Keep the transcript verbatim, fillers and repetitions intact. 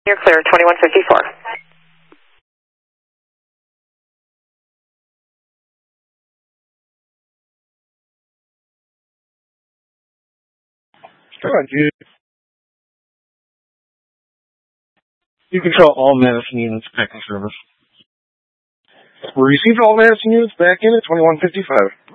You're clear, twenty-one fifty-four. Come on, dude. You control all Madison units back in service. We received all Madison units back in at twenty-one fifty-five.